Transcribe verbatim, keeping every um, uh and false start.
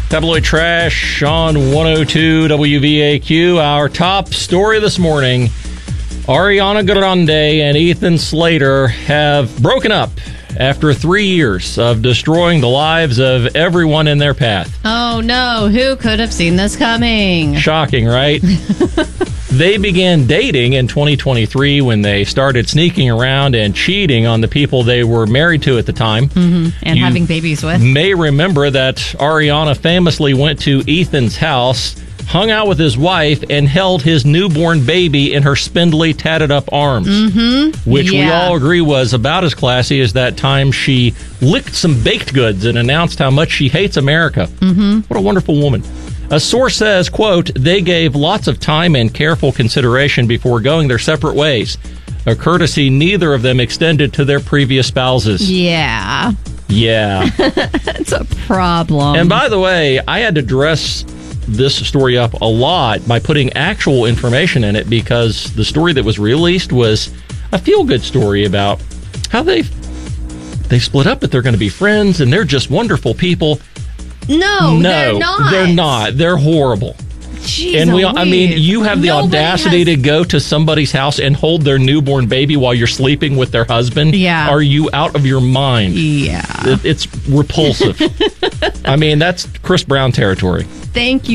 Tabloid Trash on one oh two W V A Q. Our top story this morning, Ariana Grande and Ethan Slater have broken up after three years of destroying the lives of everyone in their path. Oh, no. Who could have seen this coming? Shocking, right? They began dating in twenty twenty-three when they started sneaking around and cheating on the people they were married to at the time. Mm-hmm. And you having babies with. may remember that Ariana famously went to Ethan's house, hung out with his wife, and held his newborn baby in her spindly, tatted-up arms, mm-hmm. which yeah. we all agree was about as classy as that time she licked some baked goods and announced how much she hates America. Mm-hmm. What a wonderful woman. A source says, quote, they gave lots of time and careful consideration before going their separate ways, a courtesy neither of them extended to their previous spouses. Yeah. Yeah. It's a problem. And by the way, I had to dress this story up a lot by putting actual information in it because the story that was released was a feel-good story about how they they split up, but they're going to be friends and they're just wonderful people. No, no, they're not. They're not. They're horrible. Jeez, and we, I mean, you have the Nobody audacity has... to go to somebody's house and hold their newborn baby while you're sleeping with their husband? Yeah. Are you out of your mind? Yeah. It, it's repulsive. I mean, that's Chris Brown territory. Thank you.